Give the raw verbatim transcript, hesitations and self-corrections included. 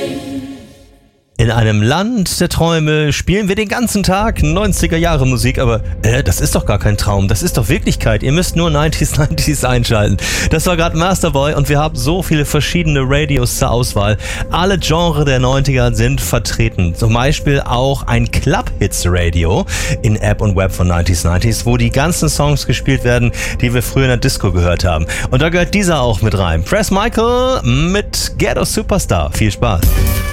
In einem Land der Träume spielen wir den ganzen Tag neunziger Jahre Musik, aber äh, das ist doch gar kein Traum, das ist doch Wirklichkeit. Ihr müsst nur neunziger neunziger einschalten. Das war gerade Masterboy und wir haben so viele verschiedene Radios zur Auswahl. Alle Genres der neunziger sind vertreten. Zum Beispiel auch ein Club-Hits-Radio in App und Web von neunziger neunziger, wo die ganzen Songs gespielt werden, die wir früher in der Disco gehört haben. Und da gehört dieser auch mit rein. Press Michael mit Ghetto Superstar. Viel Spaß.